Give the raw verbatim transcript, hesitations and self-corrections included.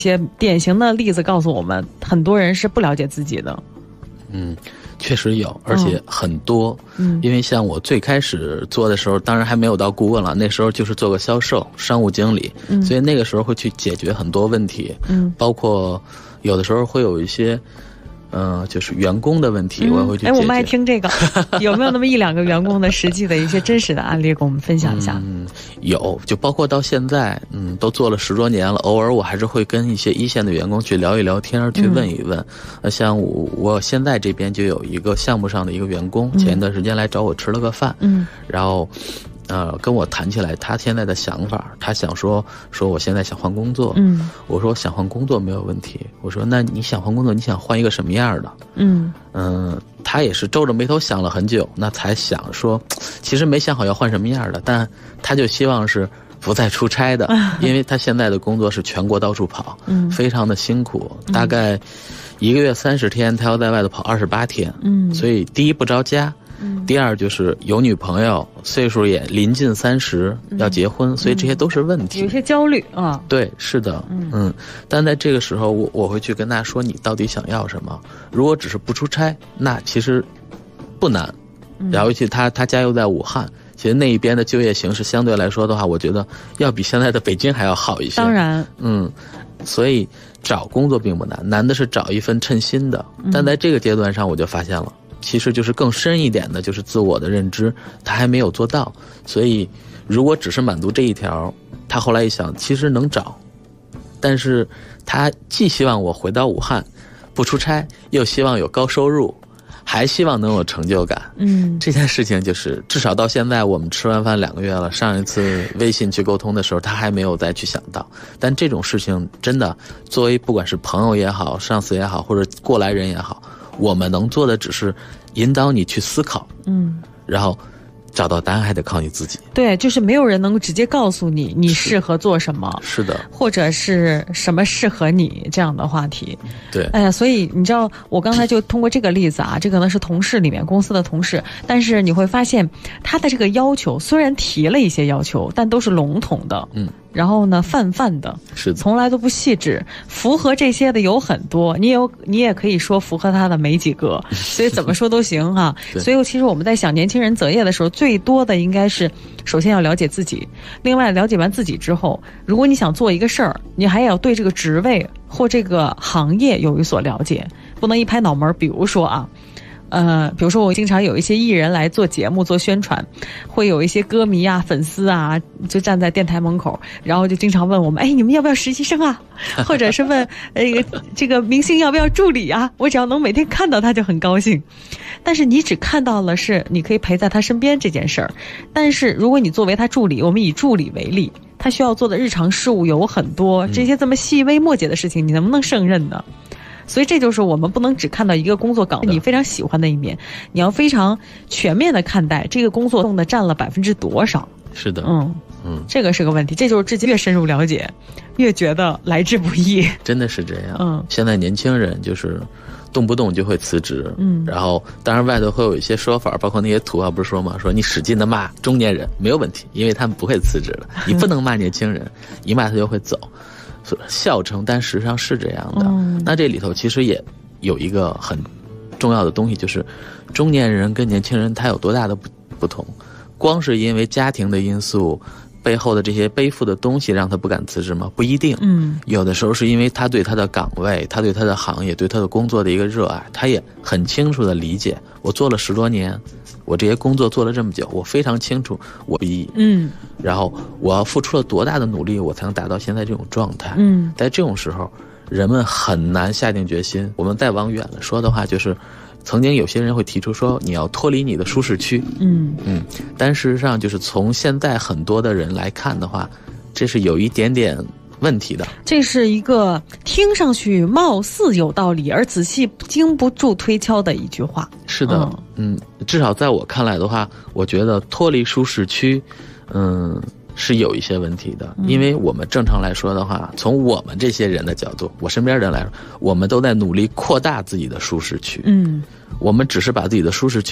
些典型的例子告诉我们，很多人是不了解自己的。 嗯，确实有，而且很多。 嗯， 因为像我最开始做的时候，当然还没有到顾问了，那时候就是做个销售、商务经理，嗯，所以那个时候会去解决很多问题，嗯，包括有的时候会有一些。嗯、呃，就是员工的问题，嗯、我也会去解决。哎， 我们爱听这个，有没有那么一两个员工的实际的一些真实的案例，跟我们分享一下？ 嗯，有，就包括到现在，嗯，都做了十多年了，偶尔我还是会跟一些一线的员工去聊一聊天，去问一问。呃、嗯，像我我现在这边就有一个项目上的一个员工，前一段时间来找我吃了个饭，嗯，然后。呃，跟我谈起来他现在的想法，他想说说我现在想换工作，嗯，我说想换工作没有问题，我说那你想换工作，你想换一个什么样的？嗯嗯、呃，他也是皱着眉头想了很久，那才想说，其实没想好要换什么样的，但他就希望是不再出差的，因为他现在的工作是全国到处跑，嗯，非常的辛苦，大概一个月三十天，他要在外头跑二十八天，嗯，所以第一不着家。第二就是有女朋友，岁数也临近三十，要结婚，嗯，所以这些都是问题， 有些焦虑啊。 对，是的，嗯嗯。但在这个时候，我我会去跟他说，你到底想要什么？如果只是不出差，那其实不难。然后尤其他他家又在武汉，其实那一边的就业形势相对来说的话，我觉得要比现在的北京还要好一些。 当然， 嗯，所以找工作并不难，难的是找一份称心的。但在这个阶段上，我就发现了。其实就是更深一点的，就是自我的认知，他还没有做到。所以，如果只是满足这一条，他后来一想，其实能找，但是他既希望我回到武汉，不出差，又希望有高收入，还希望能有成就感。嗯，这件事情就是至少到现在，我们吃完饭两个月了，上一次微信去沟通的时候，他还没有再去想到。但这种事情真的，作为不管是朋友也好，上司也好，或者过来人也好。我们能做的只是引导你去思考，嗯，然后找到答案还得靠你自己。 对，就是没有人能够直接告诉你你适合做什么， 是的， 或者是什么适合你这样的话题。 对， 哎呀，所以你知道，我刚才就通过这个例子啊，这可能是同事里面公司的同事，但是你会发现他的这个要求虽然提了一些要求，但都是笼统的，嗯。然后呢，泛泛的， 是的， 从来都不细致。符合这些的有很多，你有你也可以说符合他的没几个，所以怎么说都行哈、啊。所以其实我们在想年轻人择业的时候，最多的应该是首先要了解自己，另外了解完自己之后，如果你想做一个事儿，你还要对这个职位或这个行业有一所了解，不能一拍脑门。比如说啊。呃，比如说我经常有一些艺人来做节目做宣传，会有一些歌迷啊粉丝啊就站在电台门口，然后就经常问我们，哎，你们要不要实习生啊？或者是问呃这个明星要不要助理啊？我只要能每天看到他就很高兴。但是你只看到了是你可以陪在他身边这件事儿，但是如果你作为他助理，我们以助理为例，他需要做的日常事务有很多，这些这么细微末节的事情，你能不能胜任呢？所以这就是我们不能只看到一个工作岗位你非常喜欢的一面，你要非常全面的看待这个工作中的占了百分之多少。 是的， 嗯嗯，这个是个问题，这就是自己越深入了解，越觉得来之不易。 真的是这样。嗯，现在年轻人就是动不动就会辞职，嗯，然后当然外头会有一些说法，包括那些土豪不是说嘛，说你使劲的骂中年人没有问题，因为他们不会辞职的，你不能骂年轻人，一骂他就会走。笑称，但实际上是这样的。嗯、那这里头其实也有一个很重要的东西，就是中年人跟年轻人他有多大的不不同？光是因为家庭的因素背后的这些背负的东西让他不敢辞职吗？不一定。嗯，有的时候是因为他对他的岗位，他对他的行业，对他的工作的一个热爱，他也很清楚的理解，我做了十多年。我这些工作做了这么久，我非常清楚我不易，嗯，然后我要付出了多大的努力，我才能达到现在这种状态，嗯，在这种时候，人们很难下定决心。我们再往远了说的话，就是曾经有些人会提出说，你要脱离你的舒适区，嗯嗯，但事实上，就是从现在很多的人来看的话，这是有一点点问题的。 这是一个听上去貌似有道理，而仔细经不住推敲的一句话。 是的，嗯，嗯至少在我看来的话，我觉得脱离舒适区，嗯，是有一些问题的。因为我们正常来说的话，从我们这些人的角度，我身边人来说，我们都在努力扩大自己的舒适区。嗯，我们只是把自己的舒适区